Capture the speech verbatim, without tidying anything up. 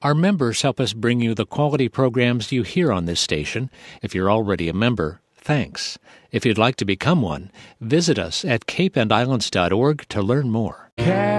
Our members help us bring you the quality programs you hear on this station. If you're already a member, thanks. If you'd like to become one, visit us at cape and islands dot org to learn more.